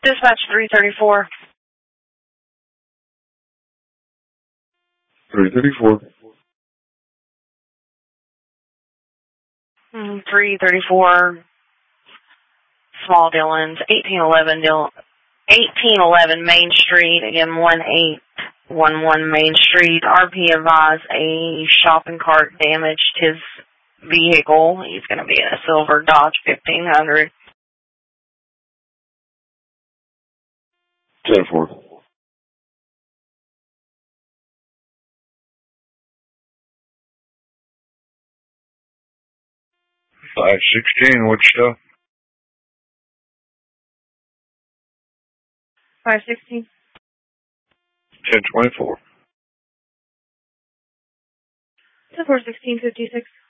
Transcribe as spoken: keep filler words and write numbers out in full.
Dispatch three thirty-four. three thirty-four. Mm, three thirty-four. Small Dillons. eighteen eleven Dill. eighteen eleven Main Street. Again, one eight one one Main Street. R P advised a shopping cart damaged his vehicle. He's going to be in a silver Dodge fifteen hundred. ten four. five sixteen, Wichita. five sixteen. ten twenty-four. ten four sixteen fifty-six.